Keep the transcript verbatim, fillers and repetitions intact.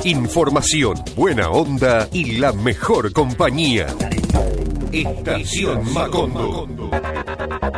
Información, buena onda y la mejor compañía. Estación Macondo.